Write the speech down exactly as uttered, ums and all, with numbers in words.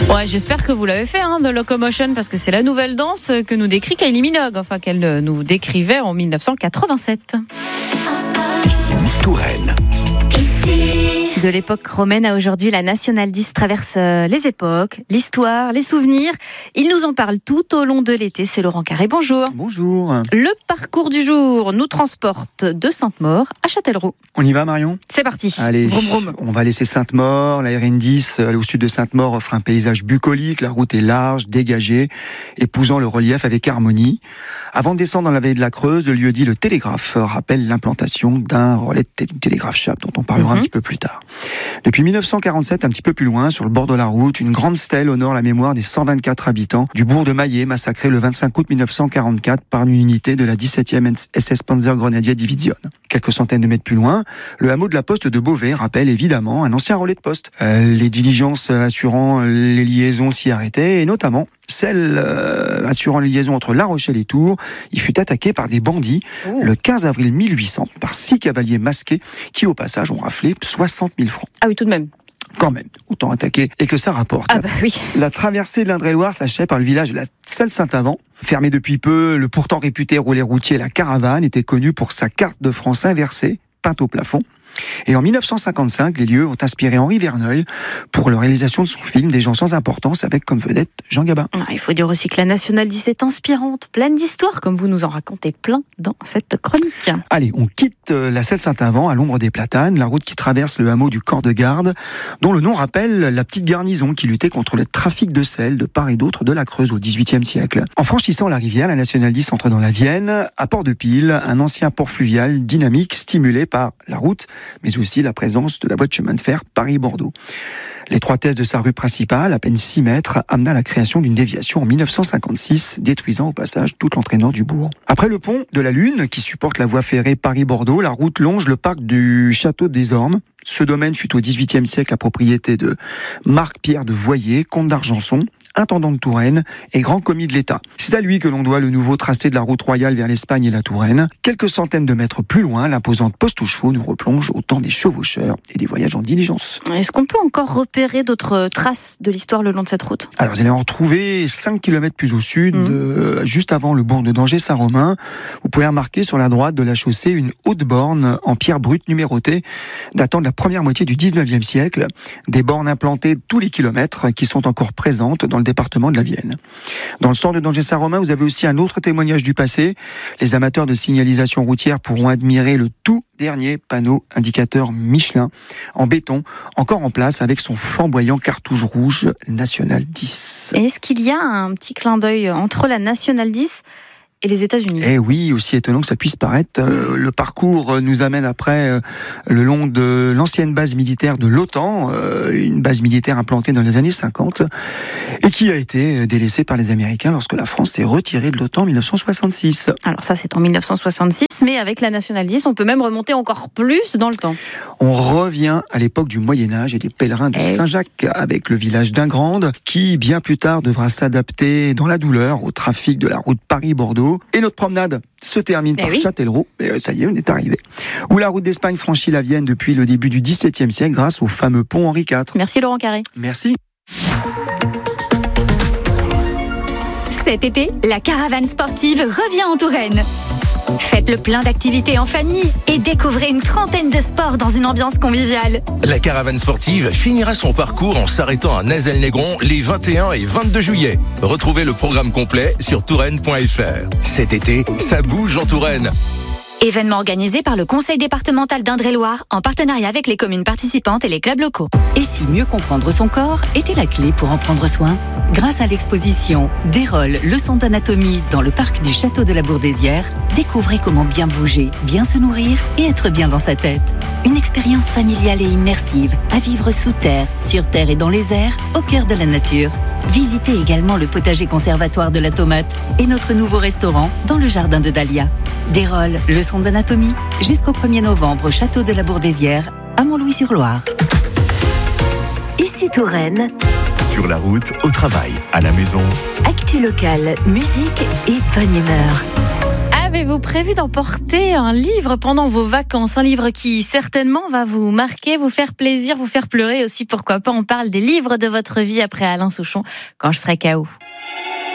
Ouais, j'espère que vous l'avez fait, hein, de Locomotion, parce que c'est la nouvelle danse que nous décrit Kylie Minogue, enfin qu'elle nous décrivait en dix-neuf cent quatre-vingt-sept. Ici Touraine. De l'époque romaine à aujourd'hui, la National dix traverse les époques, l'histoire, les souvenirs. Il nous en parle tout au long de l'été. C'est Laurent Carré, bonjour. Bonjour. Le parcours du jour nous transporte de Sainte-Maure à Châtellerault. On y va, Marion ? C'est parti. Allez, brom, brom. On va laisser Sainte-Maure. La R N dix, au sud de Sainte-Maure, offre un paysage bucolique. La route est large, dégagée, épousant le relief avec harmonie. Avant de descendre dans la vallée de la Creuse, le lieu-dit le Télégraphe rappelle l'implantation d'un relais de t- télégraphe chape dont on parlera mm-hmm. un petit peu plus tard. Depuis dix-neuf cent quarante-sept, un petit peu plus loin, sur le bord de la route, une grande stèle honore la mémoire des cent vingt-quatre habitants du bourg de Maillé, massacrés le vingt-cinq août dix-neuf cent quarante-quatre par une unité de la dix-septième S S Panzergrenadier Division. Quelques centaines de mètres plus loin, le hameau de la poste de Beauvais rappelle évidemment un ancien relais de poste. Euh, les diligences assurant les liaisons s'y arrêtaient, et notamment celle euh, assurant les liaisons entre La Rochelle et Tours. Il fut attaqué par des bandits Ouh. le quinze avril mille huit cents par six cavaliers masqués qui au passage ont raflé soixante mille francs. Ah oui, tout de même. Quand même, autant attaquer et que ça rapporte. Ah bah oui. La traversée de l'Indre-et-Loire s'achève par le village de la Salle-Saint-Avant. Fermé depuis peu, le pourtant réputé relais routier La Caravane était connu pour sa carte de France inversée, peinte au plafond. Et en dix-neuf cent cinquante-cinq, les lieux ont inspiré Henri Verneuil pour la réalisation de son film Des gens sans importance, avec comme vedette Jean Gabin. Ah, il faut dire aussi que la National dix est inspirante, pleine d'histoires, comme vous nous en racontez plein dans cette chronique. Allez, on quitte la Selle-Saint-Avant à l'ombre des platanes, la route qui traverse le hameau du Corps de Garde, dont le nom rappelle la petite garnison qui luttait contre le trafic de sel de part et d'autre de la Creuse au dix-huitième siècle. En franchissant la rivière, la National dix entre dans la Vienne, à Port-de-Pile, un ancien port fluvial dynamique stimulé par la route, mais aussi la présence de la voie de chemin de fer Paris-Bordeaux. L'étroitesse de sa rue principale, à peine six mètres, amena la création d'une déviation en dix-neuf cent cinquante-six, détruisant au passage toute l'entrée nord du bourg. Après le pont de la Lune, qui supporte la voie ferrée Paris-Bordeaux, la route longe le parc du Château des Ormes. Ce domaine fut au dix-huitième siècle la propriété de Marc-Pierre de Voyer, comte d'Argenson, intendant de Touraine et grand commis de l'État. C'est à lui que l'on doit le nouveau tracé de la route royale vers l'Espagne et la Touraine. Quelques centaines de mètres plus loin, l'imposante poste aux chevaux nous replonge au temps des chevaucheurs et des voyages en diligence. Est-ce qu'on peut encore repérer d'autres traces de l'histoire le long de cette route ? Alors, vous allez en retrouver cinq kilomètres plus au sud, mmh. euh, juste avant le bourg de Danger-Saint-Romain. Vous pouvez remarquer sur la droite de la chaussée une haute borne en pierre brute numérotée, datant de la première moitié du dix-neuvième siècle. Des bornes implantées tous les kilomètres qui sont encore présentes dans le département de la Vienne. Dans le centre de Danger-Saint-Romain, vous avez aussi un autre témoignage du passé. Les amateurs de signalisation routière pourront admirer le tout dernier panneau indicateur Michelin en béton, encore en place avec son flamboyant cartouche rouge National dix. Et est-ce qu'il y a un petit clin d'œil entre la National dix et les États-Unis ? Eh oui, aussi étonnant que ça puisse paraître, euh, le parcours nous amène après euh, le long de l'ancienne base militaire de l'OTAN, euh, une base militaire implantée dans les années cinquante et qui a été délaissée par les Américains lorsque la France s'est retirée de l'OTAN en dix-neuf cent soixante-six. Alors ça, c'est en dix-neuf cent soixante-six, mais avec la National dix, on peut même remonter encore plus dans le temps. On revient à l'époque du Moyen-Âge et des pèlerins de Saint-Jacques avec le village d'Ingrande qui, bien plus tard, devra s'adapter dans la douleur au trafic de la route Paris-Bordeaux. Et notre promenade se termine eh par oui. Châtellerault, et ça y est, on est arrivé. Où la route d'Espagne franchit la Vienne depuis le début du dix-septième siècle grâce au fameux pont Henri quatre. Merci Laurent Carré. Merci. Cet été, la caravane sportive revient en Touraine. Faites le plein d'activités en famille et découvrez une trentaine de sports dans une ambiance conviviale. La caravane sportive finira son parcours en s'arrêtant à Nazelles-Négron les vingt et un et vingt-deux juillet. Retrouvez le programme complet sur touraine point f r. Cet été, ça bouge en Touraine. Événement organisé par le Conseil départemental d'Indre-et-Loire en partenariat avec les communes participantes et les clubs locaux. Et si mieux comprendre son corps était la clé pour en prendre soin ? Grâce à l'exposition Dérolle, leçon d'anatomie dans le parc du Château de la Bourdesière, découvrez comment bien bouger, bien se nourrir et être bien dans sa tête. Une expérience familiale et immersive à vivre sous terre, sur terre et dans les airs, au cœur de la nature. Visitez également le potager conservatoire de la tomate et notre nouveau restaurant dans le jardin de Dahlia. Dérolle, leçon d'anatomie, jusqu'au premier novembre au Château de la Bourdesière, à Montlouis-sur-Loire. Ici Touraine. Sur la route, au travail, à la maison. Actu locale, musique et bonne humeur. Avez-vous prévu d'emporter un livre pendant vos vacances? Un livre qui certainement va vous marquer, vous faire plaisir, vous faire pleurer aussi, pourquoi pas. On parle des livres de votre vie après Alain Souchon, quand je serai K O.